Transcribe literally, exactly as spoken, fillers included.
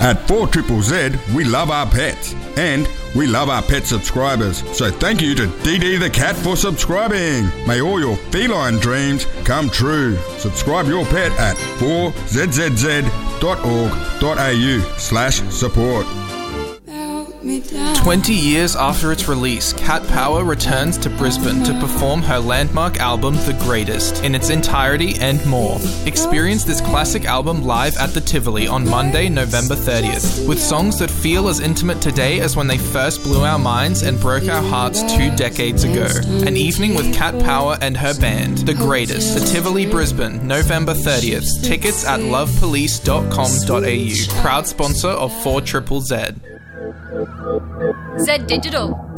At four Z Z Z, we love our pets and we love our pet subscribers. So thank you to Dee Dee the cat for subscribing. May all your feline dreams come true. Subscribe your pet at four z z z dot org dot a u slash support. twenty years after its release, Cat Power returns to Brisbane to perform her landmark album, The Greatest, in its entirety and more. Experience this classic album live at the Tivoli on Monday, November thirtieth, with songs that feel as intimate today as when they first blew our minds and broke our hearts two decades ago. An evening with Cat Power and her band, The Greatest, the Tivoli, Brisbane, November thirtieth. Tickets at love police dot com dot a u. Proud sponsor of four Z Z Z. Z Digital.